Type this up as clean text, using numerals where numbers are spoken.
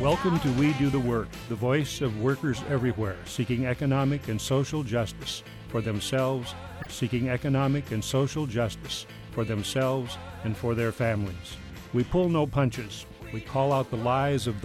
Welcome to We Do the Work, the voice of workers everywhere seeking economic and social justice for themselves, seeking economic and social justice for themselves and for their families. We pull no punches. We call out the lies of